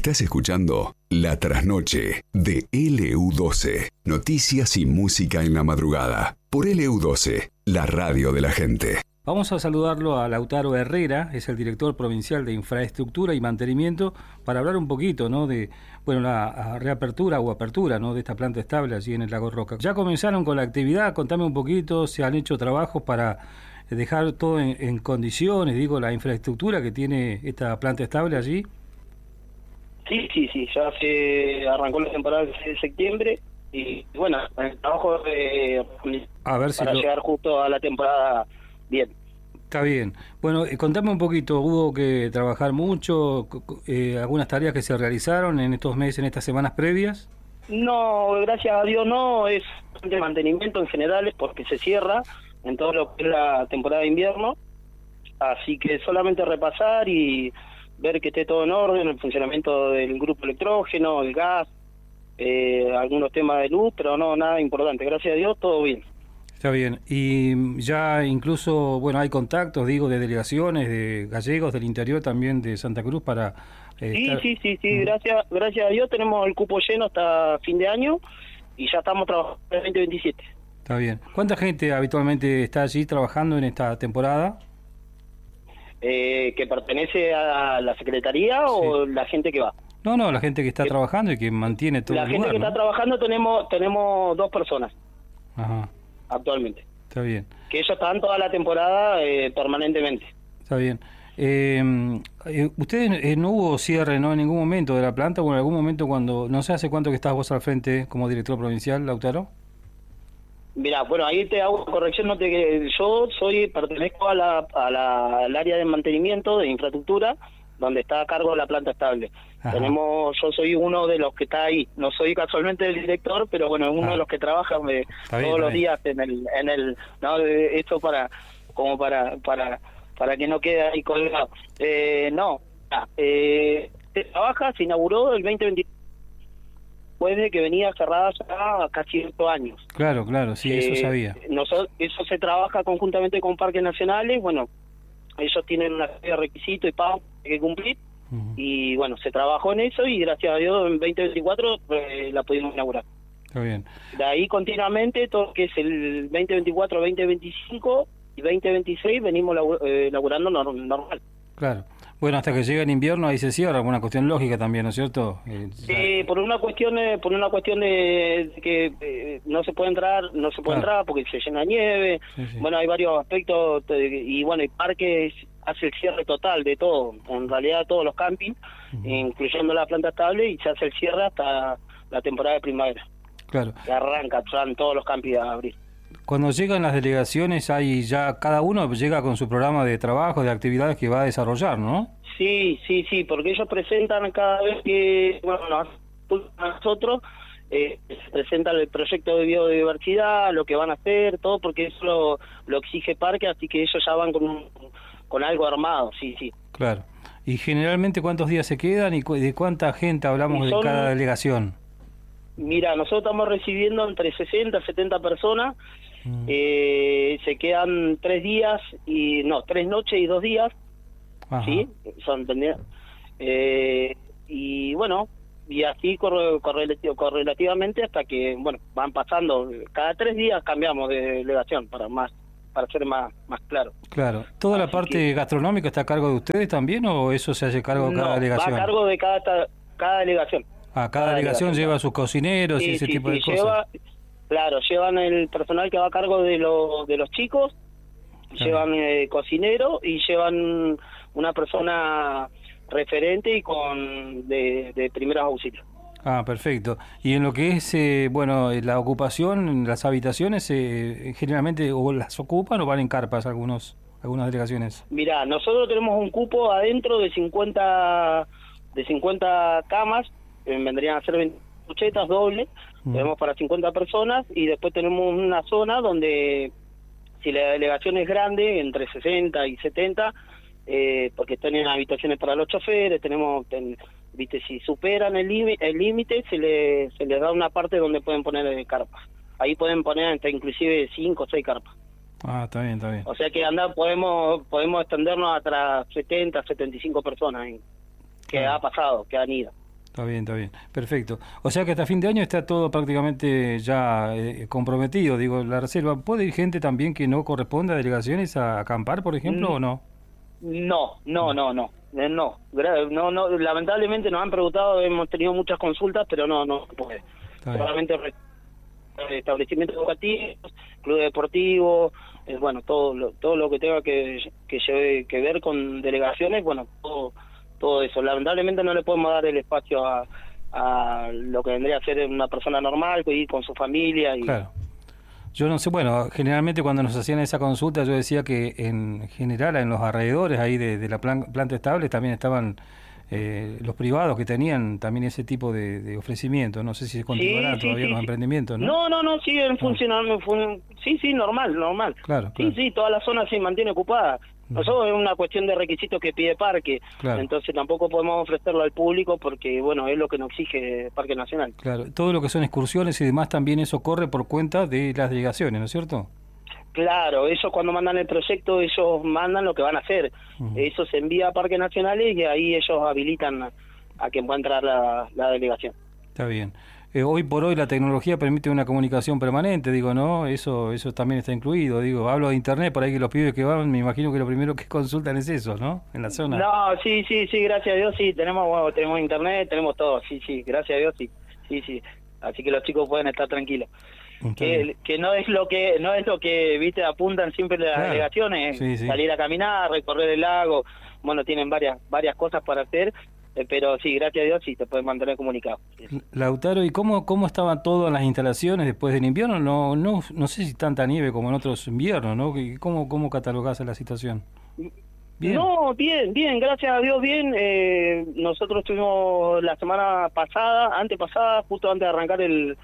Estás escuchando La Trasnoche de LU12. Noticias y música en la madrugada. Por LU12, la radio de la gente. Vamos a saludarlo a Lautaro Herrera, es el director provincial de Infraestructura y Mantenimiento, para hablar un poquito, ¿no?, de la reapertura o apertura, ¿no?, de esta planta estable allí en el Lago Roca. Ya comenzaron con la actividad, contame un poquito, se han hecho trabajos para dejar todo en condiciones, la infraestructura que tiene esta planta estable allí. Sí, ya se arrancó la temporada de septiembre y bueno, el trabajo para llegar justo a la temporada bien. Está bien. Bueno, contame un poquito, ¿hubo que trabajar mucho? ¿Algunas tareas que se realizaron en estos meses, en estas semanas previas? No, gracias a Dios no, es de mantenimiento en general, porque se cierra en todo lo que es la temporada de invierno, así que solamente repasar y ver que esté todo en orden, el funcionamiento del grupo electrógeno, el gas, algunos temas de luz, pero no, nada importante, gracias a Dios, todo bien. Está bien, y ya incluso, hay contactos, de delegaciones, de gallegos del interior también de Santa Cruz para... Sí, gracias a Dios tenemos el cupo lleno hasta fin de año y ya estamos trabajando en el 2027. Está bien. ¿Cuánta gente habitualmente está allí trabajando en esta temporada? ¿Que pertenece a la Secretaría o la gente que va? No, la gente que está trabajando y que mantiene todo el lugar. La gente que está trabajando tenemos 2 personas. Ajá. Actualmente. Está bien. Que ellos están toda la temporada permanentemente. Está bien. ¿Ustedes no hubo cierre, no, en ningún momento de la planta o en algún momento cuando, no sé hace cuánto que estás vos al frente como director provincial, Lautaro? Mirá, ahí te hago corrección, yo pertenezco al área de mantenimiento de infraestructura, donde está a cargo de la planta estable. Yo soy uno de los que está ahí, no soy casualmente el director, pero uno de los que trabaja todos los días en el esto para que no quede ahí colgado. Se trabaja, se inauguró el 2020. Después de que venía cerrada ya casi 8 años. Claro, sí, eso sabía. Eso se trabaja conjuntamente con parques nacionales, ellos tienen una serie de requisitos y pagos que cumplir, y se trabajó en eso y gracias a Dios en 2024 la pudimos inaugurar. Está bien. De ahí continuamente, todo lo que es el 2024, 2025 y 2026 venimos inaugurando normal. Claro. Hasta que llega el invierno ahí se cierra, una cuestión lógica también, ¿no es cierto? Por una cuestión de que no se puede entrar, porque se llena nieve. Sí. Hay varios aspectos y el parque hace el cierre total de todo, en realidad todos los campings, incluyendo la planta estable, y se hace el cierre hasta la temporada de primavera. Claro. Que arranca todos los campings a abrir. Cuando llegan las delegaciones, ahí ya cada uno llega con su programa de trabajo, de actividades que va a desarrollar, ¿no? Sí, porque ellos presentan cada vez que, nosotros, presentan el proyecto de biodiversidad, lo que van a hacer, todo, porque eso lo exige Parque, así que ellos ya van con algo armado, sí. Claro. ¿Y generalmente cuántos días se quedan y de cuánta gente hablamos de cada delegación? Mira, nosotros estamos recibiendo entre 60 y 70 personas, se quedan 3 noches y 2 días, ajá. ¿Sí? Y así correlativamente hasta que, van pasando, cada 3 días cambiamos de delegación para ser más claro. Claro. ¿Toda la parte gastronómica está a cargo de ustedes también o eso se hace cargo de cada delegación? Va a cargo de cada delegación. Cada delegación lleva a sus cocineros y ese tipo de cosas. Llevan el personal que va a cargo de los chicos, llevan cocinero y llevan una persona referente y de primeros auxilios. Perfecto. Y en lo que es, la ocupación, las habitaciones, generalmente o las ocupan o van en carpas algunas delegaciones. Mirá, nosotros tenemos un cupo adentro de 50 camas, vendrían a ser 20 cuchetas dobles, tenemos para 50 personas y después tenemos una zona donde si la delegación es grande, entre 60 y 70, porque tienen habitaciones para los choferes, si superan el límite se les da una parte donde pueden poner carpas. Ahí pueden poner hasta inclusive 5 o 6 carpas. Está bien. O sea que podemos extendernos hasta 70, 75 personas que ha pasado, que han ido. Está bien, perfecto. O sea que hasta fin de año está todo prácticamente ya comprometido, digo, la reserva. ¿Puede ir gente también que no corresponde a delegaciones a acampar, por ejemplo, o no? No, lamentablemente nos han preguntado, hemos tenido muchas consultas, pero no puede. Solamente establecimientos educativos, clubes deportivos, bueno, todo lo que tenga que ver con delegaciones, bueno, todo eso. Lamentablemente no le podemos dar el espacio a lo que vendría a ser una persona normal, que ir con su familia. Claro. Yo no sé, bueno, generalmente cuando nos hacían esa consulta yo decía que en general en los alrededores ahí de la planta estable también estaban los privados que tenían también ese tipo de ofrecimiento. No sé si continuarán todavía los emprendimientos, ¿no? No, siguen funcionando. Sí, normal. Claro. Sí, toda la zona se mantiene ocupada. Nosotros es una cuestión de requisitos que pide Parque, entonces tampoco podemos ofrecerlo al público porque, bueno, es lo que nos exige Parque Nacional. Claro, todo lo que son excursiones y demás también eso corre por cuenta de las delegaciones, ¿no es cierto? Claro, ellos cuando mandan el proyecto, ellos mandan lo que van a hacer. Eso se envía a Parques Nacionales y ahí ellos habilitan a que pueda entrar la delegación. Está bien. Hoy por hoy la tecnología permite una comunicación permanente, digo, ¿no? Eso también está incluido, digo, hablo de internet, por ahí que los pibes que van, me imagino que lo primero que consultan es eso, ¿no? En la zona. No, sí, gracias a Dios, sí, tenemos internet, tenemos todo, sí, gracias a Dios, sí. Así que los chicos pueden estar tranquilos. Que no es lo que viste apuntan siempre las delegaciones, salir a caminar, recorrer el lago, bueno, tienen varias cosas para hacer. Pero sí, gracias a Dios, sí, te puedes mantener comunicado. Lautaro, ¿y cómo estaban todas las instalaciones después del invierno? No sé si tanta nieve como en otros inviernos, ¿no? ¿Cómo catalogás la situación? ¿Bien? No, bien, gracias a Dios, bien. Nosotros estuvimos la semana antepasada, justo antes de arrancar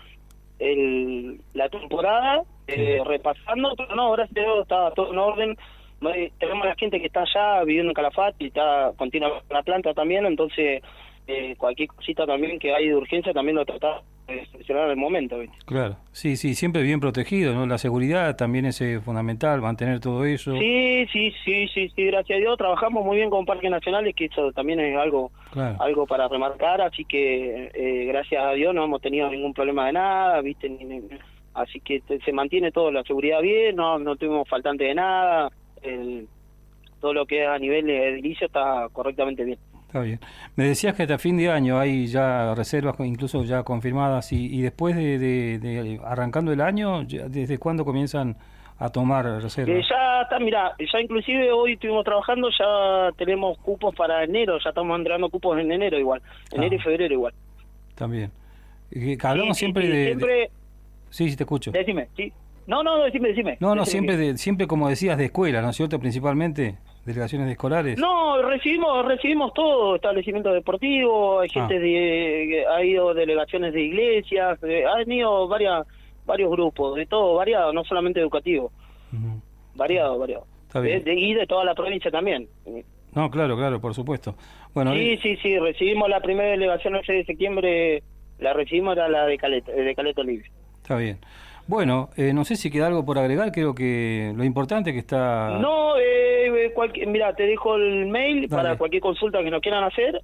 la temporada, repasando, pero no, gracias a Dios estaba todo en orden. Tenemos a la gente que está allá viviendo en Calafate y está continuamente en la planta también, entonces cualquier cosita también que hay de urgencia también lo tratamos de solucionar en el momento, ¿viste? Claro, sí, siempre bien protegido, ¿no? La seguridad también es fundamental, mantener todo eso. Sí, gracias a Dios trabajamos muy bien con Parques Nacionales, que eso también es algo para remarcar, así que gracias a Dios no hemos tenido ningún problema de nada, ¿viste? Así que se mantiene toda la seguridad bien, no tuvimos faltante de nada. Todo lo que es a nivel de edilicio está correctamente bien. Está bien. Me decías que hasta fin de año hay ya reservas incluso ya confirmadas y después de arrancando el año, ¿desde cuándo comienzan a tomar reservas? Ya está, mira, ya inclusive hoy estuvimos trabajando, ya tenemos cupos para enero, ya estamos entregando cupos en enero igual, enero y febrero igual. También. Hablamos siempre de... Sí, te escucho. Decime, sí. No, decime. No, siempre como decías, de escuela, ¿no es cierto? Principalmente, delegaciones escolares. No, recibimos todo, establecimientos deportivos, hay gente ha ido delegaciones de iglesias, han ido varios grupos, de todo, variado, no solamente educativo. Variado. Está bien. Y de toda la provincia también. No, claro, por supuesto. Bueno, sí, recibimos la primera delegación el 6 de septiembre, la recibimos, era la de Caleta Olivia. Está bien. Bueno, no sé si queda algo por agregar, creo que lo importante que está... No, mira, te dejo el mail para cualquier consulta que nos quieran hacer,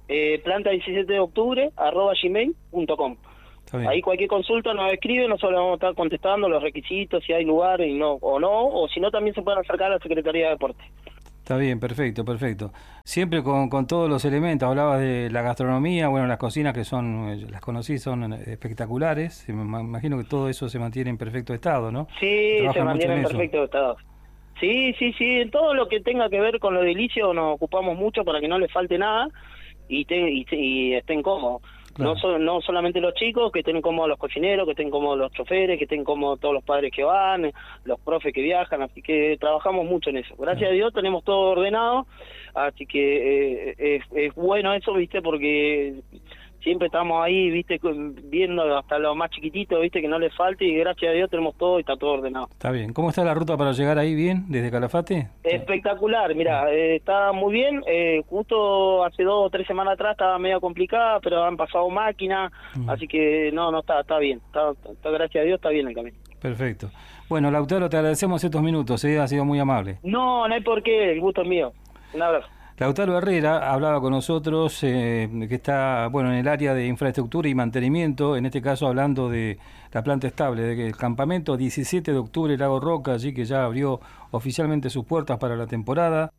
planta17deoctubre@gmail.com. Ahí cualquier consulta nos escribe, nosotros vamos a estar contestando los requisitos, si hay lugar y o si no también se pueden acercar a la Secretaría de Deporte. Está bien, perfecto. Siempre con todos los elementos, hablabas de la gastronomía, bueno, las cocinas que las conocí, son espectaculares, me imagino que todo eso se mantiene en perfecto estado, ¿no? Sí, se mantiene en perfecto estado. Sí, en todo lo que tenga que ver con lo edilicio nos ocupamos mucho para que no les falte nada y estén cómodos. Claro. No solamente los chicos, que estén cómodos los cocineros, que estén cómodos los choferes, que estén cómodos todos los padres que van, los profes que viajan, así que trabajamos mucho en eso. Gracias a Dios tenemos todo ordenado, así que es bueno eso, ¿viste? Porque siempre estamos ahí, ¿viste? Viendo hasta los más chiquititos, ¿viste? Que no les falte y gracias a Dios tenemos todo y está todo ordenado. Está bien. ¿Cómo está la ruta para llegar ahí bien, desde Calafate? Espectacular, mira, está muy bien. Justo hace 2 o 3 semanas atrás estaba medio complicada, pero han pasado máquinas, así que no está bien. Está, gracias a Dios está bien el camino. Perfecto. Bueno, Lautaro, te agradecemos estos minutos, ha sido muy amable. No hay por qué, el gusto es mío. Un abrazo. Lautaro Herrera hablaba con nosotros, que está en el área de infraestructura y mantenimiento, en este caso hablando de la planta estable, de que el campamento 17 de octubre Lago Roca, allí que ya abrió oficialmente sus puertas para la temporada.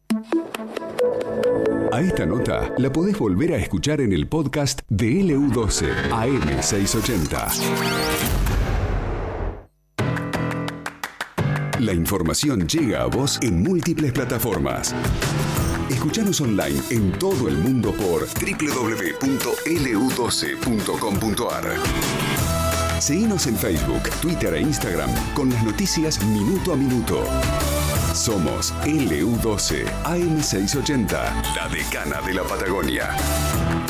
A esta nota la podés volver a escuchar en el podcast de LU12 AM680. La información llega a vos en múltiples plataformas. Escuchanos online en todo el mundo por www.lu12.com.ar. Seguinos en Facebook, Twitter e Instagram con las noticias minuto a minuto. Somos LU12 AM680, la decana de la Patagonia.